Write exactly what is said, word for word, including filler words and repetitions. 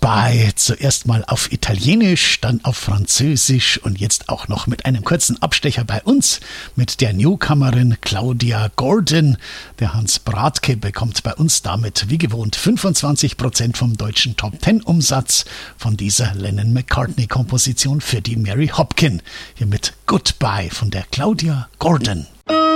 Goodbye, zuerst mal auf Italienisch, dann auf Französisch und jetzt auch noch mit einem kurzen Abstecher bei uns mit der Newcomerin Claudia Gordon. Der Hans Bratke bekommt bei uns damit wie gewohnt fünfundzwanzig Prozent vom deutschen Top-Ten-Umsatz von dieser Lennon-McCartney-Komposition für die Mary Hopkin. Hier mit Goodbye von der Claudia Gordon.